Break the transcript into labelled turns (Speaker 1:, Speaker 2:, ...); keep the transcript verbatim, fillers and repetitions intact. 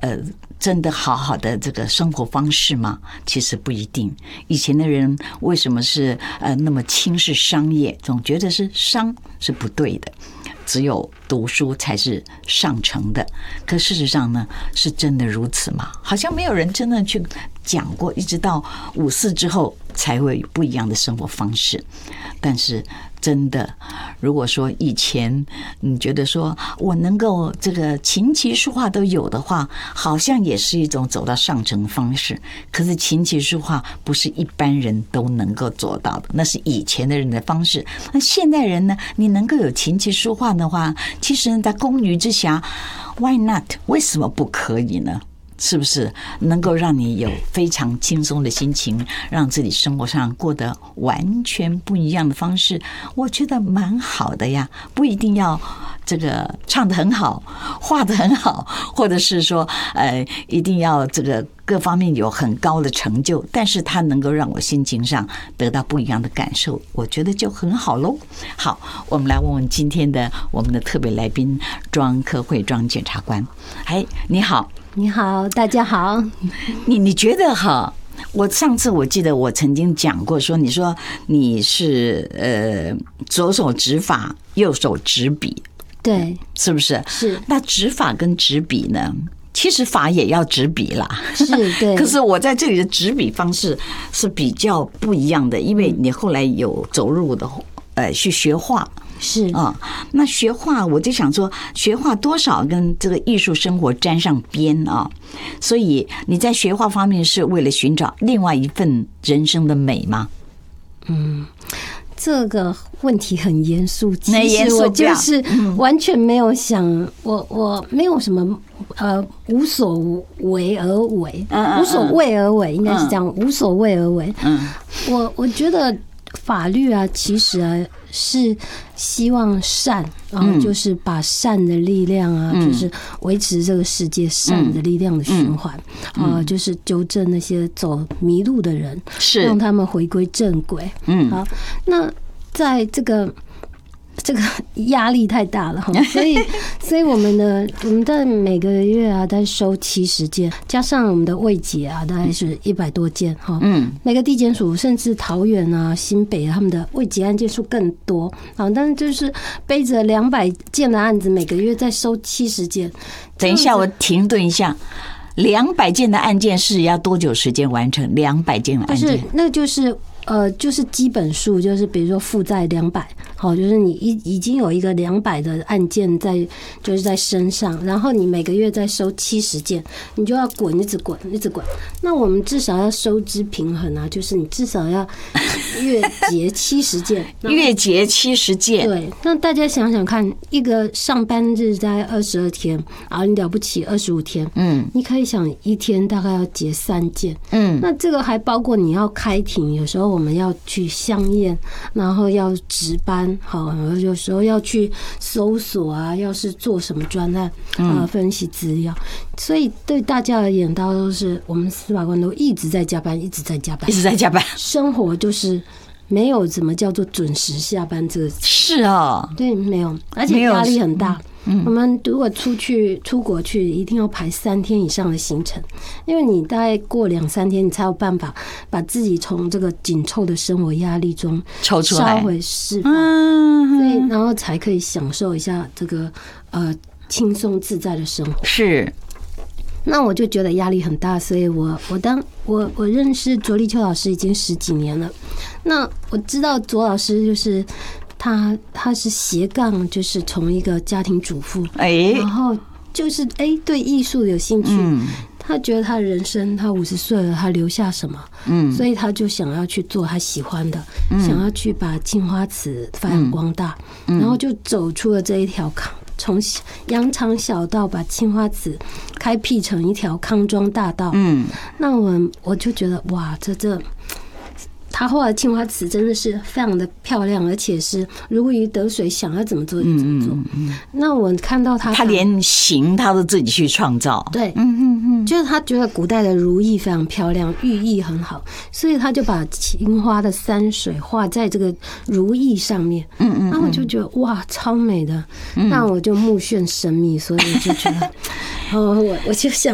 Speaker 1: 呃真的好好的这个生活方式吗？其实不一定。以前的人为什么是呃那么轻视商业，总觉得是商是不对的，只有读书才是上乘的。可事实上呢，是真的如此吗？好像没有人真的去讲过，一直到五四之后才会有不一样的生活方式。但是真的，如果说以前你觉得说我能够这个琴棋书画都有的话，好像也是一种走到上乘方式。可是琴棋书画不是一般人都能够做到的，那是以前的人的方式。那现代人呢，你能够有琴棋书画的话，其实在宫女之下 ，Why not？ 为什么不可以呢？是不是能够让你有非常轻松的心情，让自己生活上过得完全不一样的方式？我觉得蛮好的呀，不一定要这个唱得很好，画得很好，或者是说呃一定要这个各方面有很高的成就，但是它能够让我心情上得到不一样的感受，我觉得就很好喽。好，我们来问问今天的我们的特别来宾庄科慧庄检察官。哎，你好。
Speaker 2: 你好，大家好。
Speaker 1: 你你觉得哈？我上次我记得我曾经讲过，说你说你是呃左手执法，右手执笔，
Speaker 2: 对，
Speaker 1: 是不是？
Speaker 2: 是。
Speaker 1: 那执法跟执笔呢？其实法也要执笔啦，
Speaker 2: 是，对。
Speaker 1: 可是我在这里的执笔方式是比较不一样的，因为你后来有走入的呃去学画。
Speaker 2: 是
Speaker 1: 啊，那学画我就想说，学画多少跟这个艺术生活沾上边啊，所以你在学画方面是为了寻找另外一份人生的美吗？
Speaker 2: 嗯，这个问题很严肃，其实我就是完全没有想，我我没有什么呃无所为而为，无所谓而为，应该是这样，无所谓而为。嗯，我我觉得法律啊，其实啊。是希望善，然后就是把善的力量啊，嗯、就是维持这个世界善的力量的循环啊、嗯呃，就是纠正那些走迷路的人，是让他们回归正轨。嗯，好，那在这个。这个压力太大了哈，所以，所以我们的我们在每个月啊，大概收七十件，加上我们的卫检啊，大概是一百多件哈。嗯，每个地检署甚至桃园啊、新北啊，他们的卫检案件数更多啊。但是就是背着两百件的案子，每个月再收七十件。
Speaker 1: 等一下，我停顿一下。两百件的案件是要多久时间完成？两百件的案件，
Speaker 2: 是那就是呃，就是基本数，就是比如说负债两百，好，就是你已已经有一个两百的案件在，就是在身上，然后你每个月再收七十件，你就要滚，一直滚，一直滚。那我们至少要收支平衡啊，就是你至少要月结七十件，
Speaker 1: 月结七十件。
Speaker 2: 对，那大家想想看，一个上班日在二十二天，然后你了不起二十五天，嗯，你可以想一天大概要结三件，嗯，那这个还包括你要开庭，有时候我们要去相验，然后要值班，好，有时候要去搜索啊，要是做什么专案啊，分析资料，所以对大家而言，大家都是我们司法官都一直在加班，一直在加班，
Speaker 1: 一直在加班，
Speaker 2: 生活就是没有怎么叫做准时下班这个词。
Speaker 1: 是哦，
Speaker 2: 对，没有，而且压力很大。我们如果出去出国去，一定要排三天以上的行程，因为你大概过两三天，你才有办法把自己从这个紧凑的生活压力中
Speaker 1: 抽出来，
Speaker 2: 稍微释放，所以然后才可以享受一下这个呃轻松自在的生活。
Speaker 1: 是。
Speaker 2: 那我就觉得压力很大，所以我我当我我认识卓立秋老师已经十几年了。那我知道卓老师就是他他是斜杠，就是从一个家庭主妇，哎，然后就是哎对艺术有兴趣，嗯，他觉得他的人生他五十岁了，他留下什么，嗯，所以他就想要去做他喜欢的，嗯，想要去把青花瓷发扬光大，嗯，然后就走出了这一条康。从羊肠小道把青花瓷开辟成一条康庄大道，嗯，那我我就觉得哇，这这他画的青花瓷真的是非常的漂亮，而且是如鱼得水，想要怎么做就怎么做。嗯嗯嗯、那我看到他，
Speaker 1: 他连形他都自己去创造，
Speaker 2: 对，嗯嗯嗯，就是他觉得古代的如意非常漂亮，寓意很好，所以他就把青花的山水画在这个如意上面，嗯嗯，然后我就觉得哇，超美的，那我就目眩神迷，所以就觉得，哦，我我就想